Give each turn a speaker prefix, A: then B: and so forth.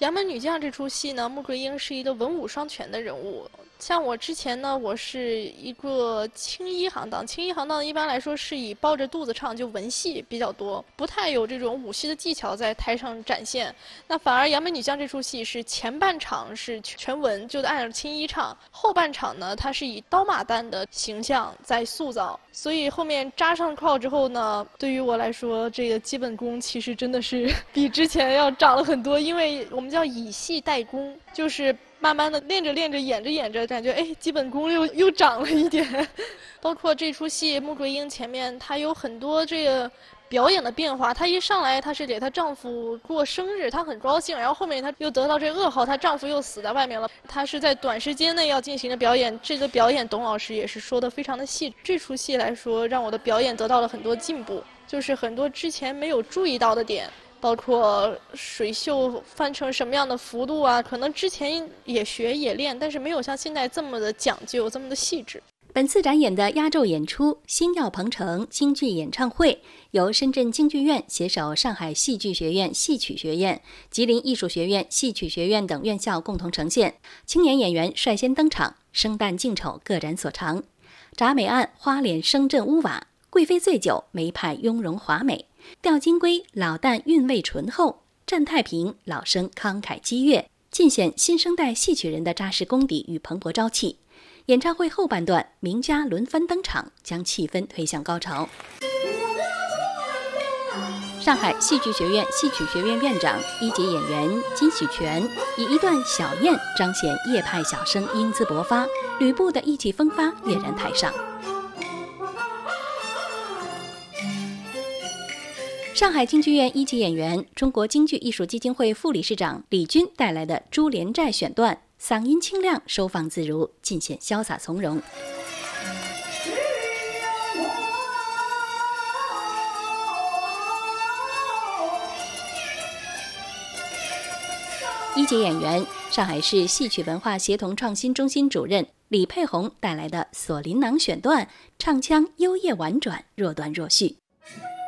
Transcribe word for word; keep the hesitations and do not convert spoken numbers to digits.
A: 杨门女将这出戏呢，穆桂英是一个文武双全的人物。像我之前呢，我是一个青衣行当，青衣行当一般来说是以抱着肚子唱，就文戏比较多，不太有这种武戏的技巧在台上展现。那反而杨门女将这出戏是前半场是全文，就按照青衣唱，后半场呢，它是以刀马旦的形象在塑造。所以后面扎上靠之后呢，对于我来说，这个基本功其实真的是比之前要长了很多，因为我们叫以戏代功，就是慢慢的练着练着，演着演着，感觉哎，基本功又又长了一点。包括这出戏，穆桂英前面她有很多这个表演的变化。她一上来，她是给她丈夫过生日，她很高兴，然后后面她又得到这噩耗，她丈夫又死在外面了。她是在短时间内要进行的表演，这个表演董老师也是说的非常的细。这出戏来说，让我的表演得到了很多进步，就是很多之前没有注意到的点。包括水袖翻成什么样的幅度啊，可能之前也学也练，但是没有像现在这么的讲究，这么的细致。
B: 本次展演的压轴演出《星耀鹏城》京剧演唱会，由深圳京剧院携手上海戏剧学院戏曲学院、吉林艺术学院戏曲学院等院校共同呈现。青年演员率先登场，生旦净丑各展所长。铡美案花脸声震屋瓦，贵妃醉酒梅派雍容华美。吊金龟老旦韵味醇厚，战太平老生慷慨激越，尽显新生代戏曲人的扎实功底与蓬勃朝气。演唱会后半段，名家轮番登场，将气氛推向高潮。上海戏剧学院戏曲学院院长、一级演员金喜泉以一段小宴彰显叶派小生英姿勃发，吕布的意气风发跃然台上。上海京剧院一级演员、中国京剧艺术基金会副理事长李军带来的《珠帘寨》选段，嗓音清亮，收放自如，尽显潇洒从容。一级演员、上海市戏曲文化协同创新中心主任李佩红带来的《锁麟囊》选段，唱腔优越婉转，若断若续。